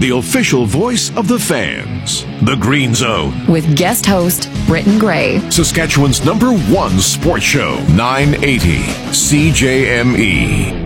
the official voice of the fans. The Green Zone. With guest host Britton Gray. Saskatchewan's #1 sports show, 980 CJME.